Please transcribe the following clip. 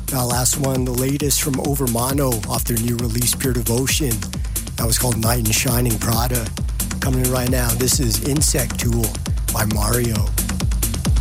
Last one, the latest from Overmano off their new release, Pure Devotion. That was called Knight in Shining Prada. Coming in right now, this is Insect Tool by Mario.